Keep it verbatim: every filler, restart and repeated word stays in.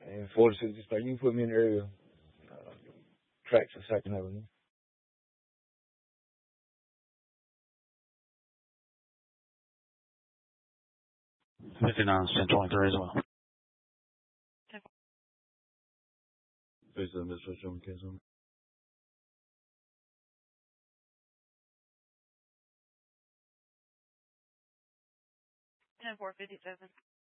And Florida City Dispatch, you can put me in the area. Uh, tracks of Second Avenue. fifty-nine, ten twenty-three as well. Face of Mister John Casey. ten four fifty-seven.